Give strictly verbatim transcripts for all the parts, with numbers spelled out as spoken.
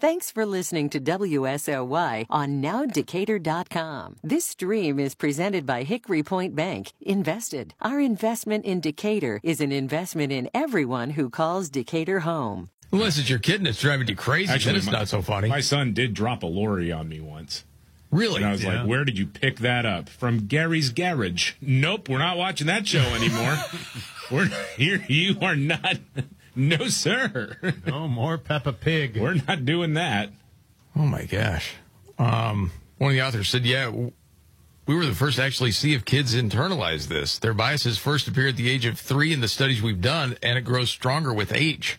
Thanks for listening to W S O Y on now decatur dot com. This stream is presented by Hickory Point Bank. Invested. Our investment in Decatur is an investment in everyone who calls Decatur home. Unless it's your kid and it's driving you crazy, Actually, then it's my, not so funny. My son did drop a lorry on me once. Really? And I was Yeah. like, where did you pick that up? From Gary's Garage. Nope, we're not watching that show anymore. We're here. You are not. No, sir. No more Peppa Pig. We're not doing that. Oh, my gosh. Um, one of the authors said, yeah, we were the first to actually see if kids internalize this. Their biases first appear at the age of three in the studies we've done, and it grows stronger with age.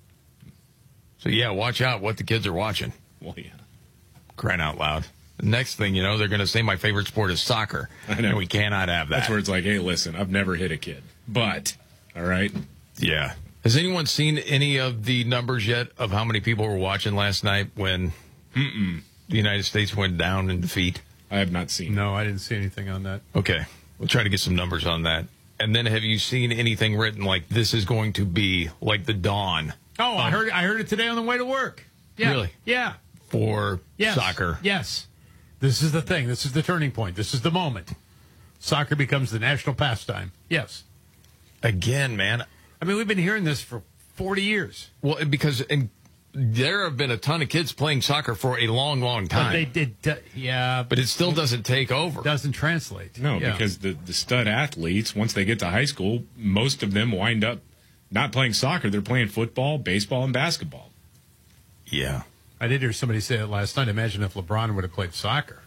So, yeah, watch out what the kids are watching. Well, yeah. Crying out loud. The next thing you know, they're going to say my favorite sport is soccer. I know. And we cannot have that. That's where it's like, hey, listen, I've never hit a kid. But, all right. Yeah. Has anyone seen any of the numbers yet of how many people were watching last night when Mm-mm. the United States went down in defeat? I have not seen. No, I didn't see anything on that. Okay. We'll try to get some numbers on that. And then have you seen anything written like this is going to be like the dawn? Oh, I heard I heard it today on the way to work. Yeah. Really? Yeah. For Yes. soccer? Yes. This is the thing. This is the turning point. This is the moment. Soccer becomes the national pastime. Yes. Again, man. I mean, we've been hearing this for forty years. Well, because and there have been a ton of kids playing soccer for a long, long time. But they did, uh, yeah. But it still doesn't take over. Doesn't translate. No, Yeah. because the, the stud athletes, once they get to high school, most of them wind up not playing soccer. They're playing football, baseball, and basketball. Yeah. I did hear somebody say it last night. Imagine if LeBron would have played soccer.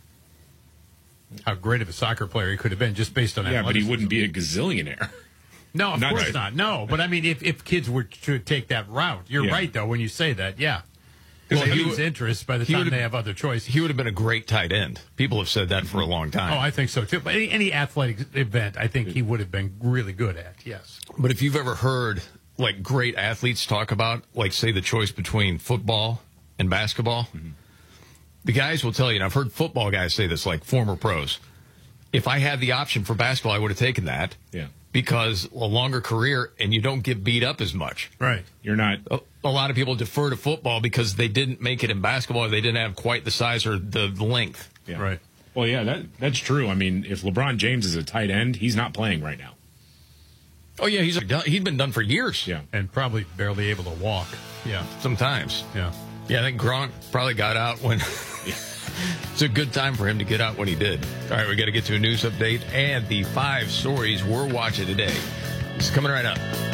How great of a soccer player he could have been just based on Yeah, but he athleticism. wouldn't be a gazillionaire. No, of Not course right. not. No, but I mean, if, if kids were to take that route, you're Yeah. right, though, when you say that, yeah. Well, Well, he he lose would- interest by the he time would- they have other choices. He would have been a great tight end. People have said that for a long time. Oh, I think so, too. But any, any athletic event, I think he would have been really good at, yes. But if you've ever heard like great athletes talk about, like, say, the choice between football and basketball, mm-hmm. the guys will tell you, and I've heard football guys say this, like former pros, if I had the option for basketball, I would have taken that. Yeah. Because a longer career and you don't get beat up as much. Right. You're not. A, a lot of people defer to football because they didn't make it in basketball or they didn't have quite the size or the, the length. Yeah. Right. Well, yeah, that that's true. I mean, if LeBron James is a tight end, he's not playing right now. Oh, yeah, he's done, he'd been done for years. Yeah. And probably barely able to walk. Yeah. Sometimes. Yeah. Yeah, I think Gronk probably got out when... It's a good time for him to get out when he did. All right, we got to get to a news update and the five stories we're watching today. It's coming right up.